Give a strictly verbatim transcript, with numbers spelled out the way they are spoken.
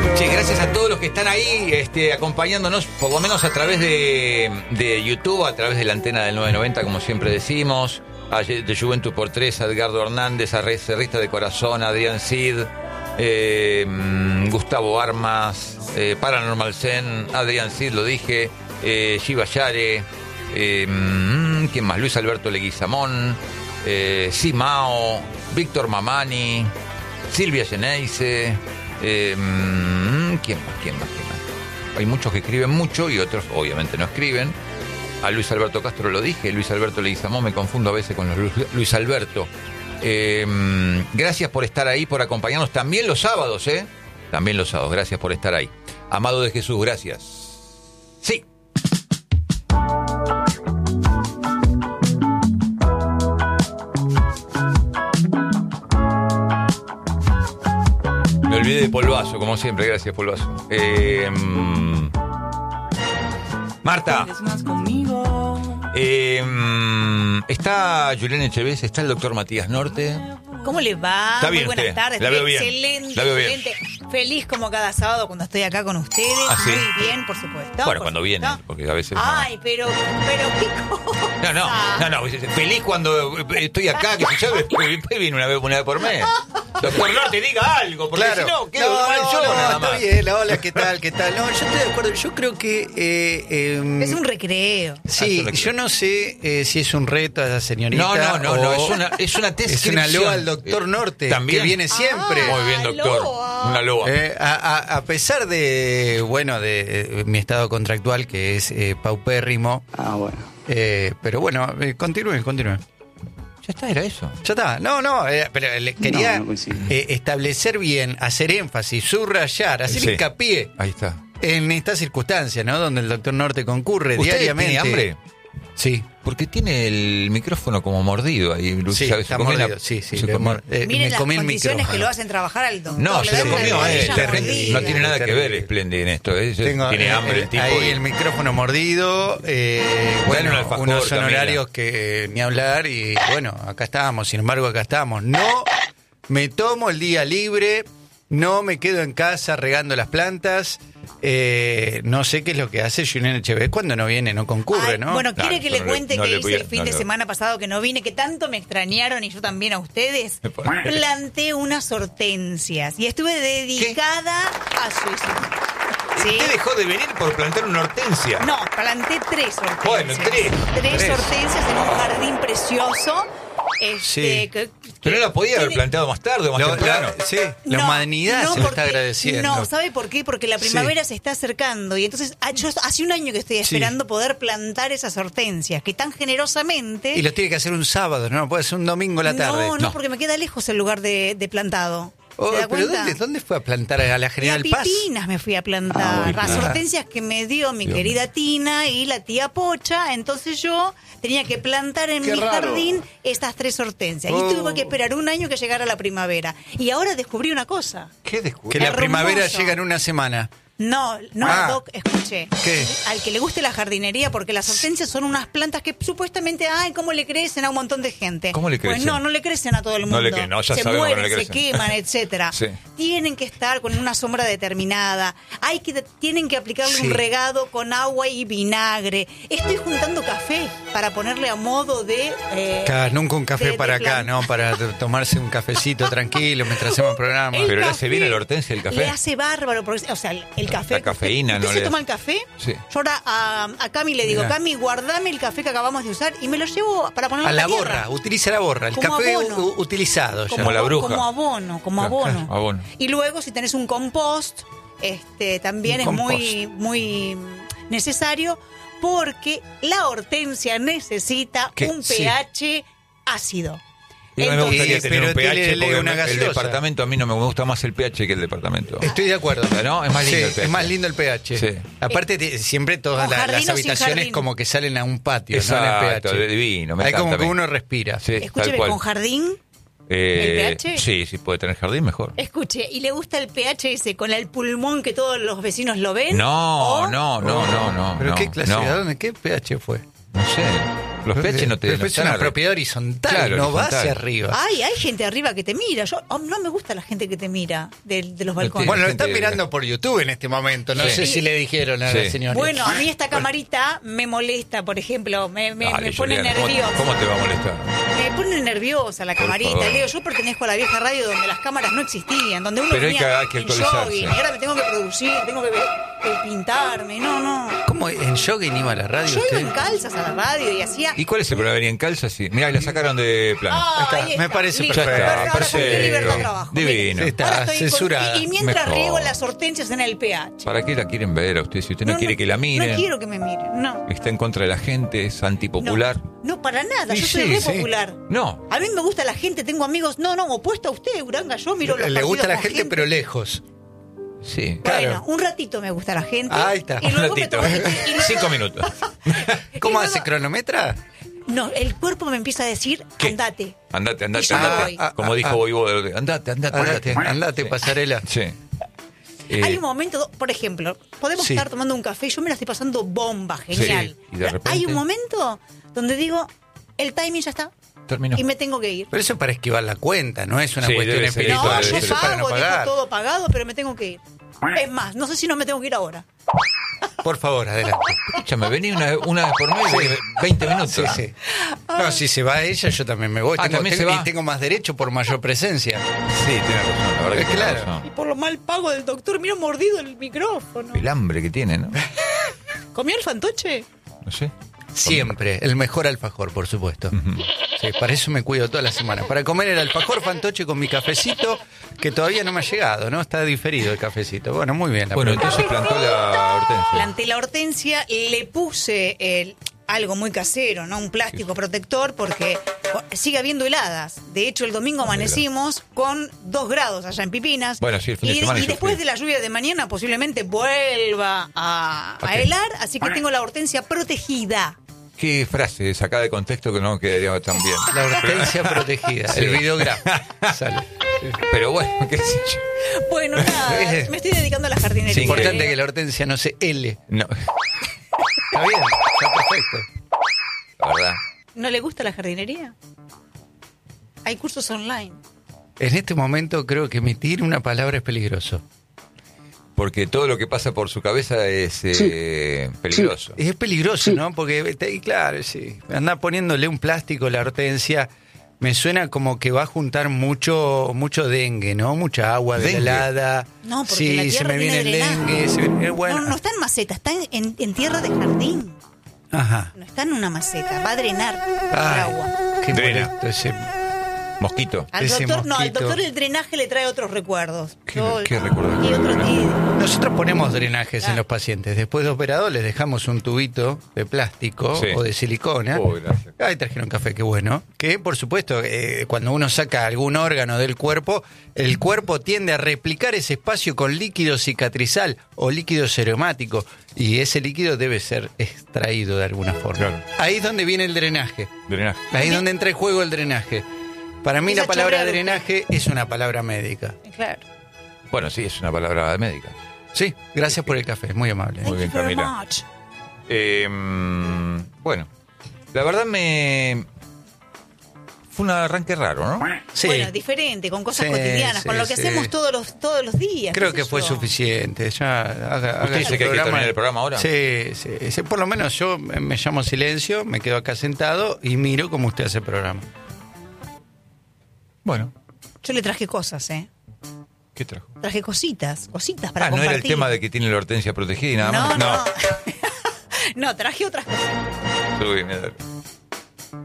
Sí, gracias a todos los que están ahí este, acompañándonos, por lo menos a través de, de YouTube, a través de la antena del nueve noventa, como siempre decimos. A de Juventud por Tres, a Edgardo Hernández, a Cerrista de Corazón, a Adrián Cid, eh, Gustavo Armas, eh, Paranormal Zen, Adrián Cid, lo dije, eh, Shiva Yare, eh, ¿quién más? Luis Alberto Leguizamón, eh, Simao, Víctor Mamani, Silvia Geneise, eh, ¿quién más? ¿Quién más? ¿Quién más? Hay muchos que escriben mucho y otros obviamente no escriben. A Luis Alberto Castro lo dije, Luis Alberto Leguizamón, me confundo a veces con los Luis, Luis Alberto. Eh, gracias por estar ahí, por acompañarnos también los sábados, ¿eh? También los sábados, gracias por estar ahí. Amado de Jesús, gracias. Sí. Me olvidé de Polvazo, como siempre, gracias Polvazo. Eh, Marta, eh, está Julián Echeves, está el doctor Matías Norte. ¿Cómo le va? Está bien. Muy buenas usted. tardes. La veo excelente, bien. La veo bien. excelente. Feliz como cada sábado cuando estoy acá con ustedes. ¿Ah, sí? Muy bien, por supuesto. Bueno, por cuando supuesto. viene, porque a veces. Ay, no. pero, pero qué cosa. No, no, no, no. Feliz cuando estoy acá, que si yo después viene una vez, una vez por mes. Doctor Norte, diga algo, porque claro. si no, quedo no, mal no, yo no, nada más. Está bien, hola, ¿qué tal? ¿Qué tal? No, yo estoy de acuerdo. Yo creo que. Eh, eh, es un recreo. Sí, yo no sé eh, si es un reto a esa señorita. No, no, no, o no, es una, es una es una loa al doctor Norte, también. que viene siempre. Muy bien, doctor. Loa. Una loa. Eh, a, a, a pesar de, bueno, de eh, mi estado contractual, que es eh, paupérrimo. Ah, bueno. Eh, pero bueno, eh, continúen, continúen. Ya está, era eso. Ya está. No, no, eh, pero le quería No, no eh, establecer bien, hacer énfasis, subrayar, hacer Sí. hincapié Ahí está. en esta circunstancia, ¿no? Donde el doctor Norte concurre ¿Usted diariamente. tiene hambre? Sí. Porque tiene el micrófono como mordido ahí. Sí, ¿Sabes? está Se comió mordido. la- Sí, sí. se le comió- mor- eh, Miren me las comí el condiciones micrófono. que lo hacen trabajar al doctor. No, Le se dan lo una comió a él. rodilla terrible. mordida. No tiene nada que ver Terrible. Splendid en esto. ¿eh? Tengo, tiene eh, hambre el eh, tipo. ahí y- el micrófono mordido, eh, Dale bueno, un alfajor, unos Camila. honorarios que ni hablar y bueno, acá estamos, sin embargo acá estamos. No me tomo el día libre, no me quedo en casa regando las plantas, eh, no sé qué es lo que hace Julián Echeverría cuando no viene, no concurre, Ay, ¿no? Bueno, ¿quiere Claro, que yo le no le- cuente no que le hice voy a- el fin no de le- semana pasado que no vine, que tanto me extrañaron y yo también a ustedes? ¿Por qué? Planté unas hortensias y estuve dedicada a su hijo. ¿Sí? Usted dejó de venir por plantar una hortensia. No, planté tres hortensias. Bueno, tres. Tres, Tres. hortensias en un jardín precioso. Este, Sí. que- Pero no la podía haber tiene- planteado más tarde o más Lo- temprano. la- sí, la No, humanidad no, se lo porque- está agradeciendo. No, ¿sabe por qué? Porque la primavera se está acercando y entonces ah, yo hace un año que estoy Sí. esperando poder plantar esas hortensias que tan generosamente... Y los tiene que hacer un sábado, no puede ser un domingo a la tarde. No, no, porque me queda lejos el lugar de, de plantado. Oh, ¿Se da pero cuenta? ¿dónde, ¿dónde fue a plantar a la Y a General Paz? Pipinas me fui a Ah, plantar. muy Las bien. hortensias que me dio mi Dios querida Tina y la tía Pocha. Entonces yo tenía que plantar en Qué mi raro. jardín estas tres hortensias. Oh. Y tuve que esperar un año que llegara la primavera. Y ahora descubrí una cosa. ¿Qué Que descubrió? la Hermoso. primavera llega en una semana. No, no, Ah. Doc, escuche. ¿Qué? Al que le guste la jardinería, porque las hortensias son unas plantas que supuestamente, ay, ¿cómo le crecen a un montón de gente? ¿Cómo le Pues crecen? no, no le crecen a todo el mundo. No le cre- no, ya se sabemos que no mueren, le se crecen. queman, etcétera. Sí. Tienen que estar con una sombra determinada. Hay que tienen que aplicarle Sí. un regado con agua y vinagre. Estoy juntando café para ponerle a modo de eh, Claro, nunca un café de- de para acá, plan- ¿no? Para t- tomarse un cafecito tranquilo mientras hacemos el programa. El Pero le café hace bien a la hortensia el café. Le hace bárbaro, porque, o sea, el, el café. La cafeína, ¿Usted no se le toma hace- el café? Sí. Yo ahora a, a Cami le digo, Mirá. Cami, guardame el café que acabamos de usar y me lo llevo para ponerlo A en la la tierra. borra, utiliza la borra, el Como café abono. u- utilizado ya. Como la abo- bruja. Como abono, como Claro, abono. claro, abono. Y luego, si tenés un compost, este también Un es muy, muy necesario porque la hortensia necesita ¿Qué? un Sí. pH ácido. Y a mí me Entonces- gustaría Sí, tener pero un pH tiene porque una el gaseosa. departamento a mí no me gusta más el pH que el departamento. Estoy de acuerdo. ¿No? Es más lindo Sí, el pH. es más lindo el pH. Sí. Aparte, te- siempre todas ¿Con la- jardín las o sin habitaciones jardín? como que salen a un patio, Exacto, ¿no? En el pH. de divino, me Hay como encanta que a mí. uno respira. Sí, tal Escúcheme, cual. con jardín, Eh, ¿el pH? Sí, sí, puede tener jardín, mejor. escuche, ¿y le gusta el pH ese con el pulmón que todos los vecinos lo ven? No, ¿O- no, no, no, no. ¿Pero no, qué clase? no. ¿A dónde? ¿Qué pH fue? No sé. Los P H no te Pero no es están una arri- propiedad horizontal, Claro, no va horizontal. hacia arriba. Ay, hay gente arriba que te mira. Yo oh, no me gusta la gente que te mira de, de los balcones. Bueno, lo gente- están mirando por YouTube en este momento. No Sí. sé si le dijeron a Sí. la señora. Bueno, a mí esta camarita me molesta, por ejemplo, me, me, Dale, me pone Juliana, ¿cómo- nerviosa. ¿Cómo te va a molestar? Me pone nerviosa la Por camarita. favor. Leo, yo pertenezco a la vieja radio donde las cámaras no existían, donde uno Pero hay venía que- hay que en actualizarse. jogging, y ahora me tengo que producir, tengo que, que pintarme. No, no. ¿Cómo en jogging iba a la radio Yo iba usted? en calzas a la radio y hacía... ¿Y cuál es el problema? ¿Venía en calza? Sí. Mirá, la sacaron de plano. Ah, está, ahí me parece listo. perfecto. Ahora con qué Perfecto. libertad trabajo. Divino. Mire, Está ahora estoy con- censurada. y, y mientras Mejor. riego las hortensias en el P H. ¿Para qué la quieren ver a usted? Si usted no, quiere que la miren, No quiero que me miren, no. está en contra de la gente, es antipopular. No, no, para nada, Y yo soy sí, re sí. popular. No. A mí me gusta la gente, tengo amigos, no, no, opuesto a usted, Uranga, yo miro los Le gusta partidos la con gente, pero lejos. Sí. Bueno, Claro. un ratito me gusta la gente. Ahí está. Y Un luego me ratito. tomo- y- y luego- Cinco minutos. ¿Cómo Y hace luego- cronometra? No, el cuerpo me empieza a decir, ¿Qué? andate. Andate, andate, Y yo me andate. voy. Ah, Como ah, dijo ah. Voivoda, andate, andate, Andate, andate, Sí. pasarela. Sí. Eh, Hay un momento, por ejemplo, podemos sí. estar tomando un café, yo me la estoy pasando bomba, genial. Sí, y de repente- Hay un momento donde digo, el timing ya está terminó. y me tengo que ir. Pero eso es para esquivar la cuenta, no es una Sí, cuestión debe ser espiritual. No, debe yo ser. Eso es para no pago, dejo pagar. todo pagado, pero me tengo que ir. Es más, no sé si no me tengo que ir ahora. Por favor, adelante. Escúchame, vení una, una vez por mes, veinte minutos. Sí, sí. No, si se va ella, yo también me voy. Ah, tengo, también tengo- se va. y tengo más derecho por mayor presencia. Sí, tiene razón, la verdad que tiene Claro. Y razón. por lo mal pago del doctor, mira mordido el micrófono. El hambre que tiene, ¿no? ¿Comió el fantoche? No sé. Siempre, el mejor alfajor, por supuesto. Sí, para eso me cuido toda la semana. Para comer el alfajor fantoche con mi cafecito, que todavía no me ha llegado, ¿no? Está diferido el cafecito. Bueno, muy bien. la Bueno, pregunta. entonces plantó la hortensia. Planté la hortensia, le puse el, algo muy casero, ¿no? Un plástico protector porque sigue habiendo heladas. De hecho, el domingo amanecimos con dos grados allá en Pipinas. Bueno, sí, el fin de y, semana y hizo después frío. de la lluvia de mañana posiblemente vuelva a, a Ok. helar, así que tengo la hortensia protegida. Qué frase sacada de contexto que no quedaría tan bien. La hortensia protegida, Sí. el videograma. Sale. Pero bueno, qué sé yo. Bueno, nada, me estoy dedicando a la jardinería. Es importante que la hortensia no se L. No, Está bien, está perfecto. la verdad. ¿No le gusta la jardinería? Hay cursos online. En este momento creo que emitir una palabra es peligroso. Porque todo lo que pasa por su cabeza es eh, peligroso. Es peligroso, ¿no? Porque, te- y claro, sí. Anda poniéndole un plástico a la hortensia. Me suena como que va a juntar mucho mucho dengue, ¿no? Mucha agua de ¿Dengue? helada. No, porque sí, la se tierra me viene el viene dengue. se me- eh, bueno. No, no está en maceta, está en, en- en tierra de jardín. Ajá. No está en una maceta, va a drenar el Ay, agua. qué Drena. molesto ese. Mosquito. Al ese doctor, no, al mosquito. doctor el drenaje le trae otros recuerdos. ¿Qué- qué recuerdos? Y otros, y- Nosotros ponemos drenajes Ah. en los pacientes. Después de operado les dejamos un tubito de plástico Sí. o de silicona. Oh, gracias. Ahí trajeron café, qué bueno. Que, por supuesto, eh, cuando uno saca algún órgano del cuerpo, el cuerpo tiende a replicar ese espacio con líquido cicatrizal o líquido seromático. Y ese líquido debe ser extraído de alguna forma. Claro. Ahí es donde viene el drenaje. Drenaje. Ahí es donde entra en juego el drenaje. Para mí Empieza la a palabra chorrear. drenaje es una palabra médica. Claro. Bueno, sí, es una palabra médica. Sí, gracias por el café, muy amable. Muy bien, Thank you very Camila. much. Eh, mm, bueno, la verdad me... Fue un arranque raro, ¿no? Sí. Bueno, diferente, con cosas Sí, cotidianas, con sí, lo que sí. hacemos todos los todos los días. Creo qué que sé fue yo. suficiente. Ya haga, haga dice su que hay que terminar el programa ahora? Sí, sí, sí. Por lo menos yo me llamo silencio, me quedo acá sentado y miro cómo usted hace el programa. Bueno, Yo le traje cosas, ¿eh? ¿qué trajo? Traje cositas, cositas para Ah, no compartir. era el tema de que tiene la hortensia protegida y nada No, más. no. No, traje otras cosas. Subime, dale.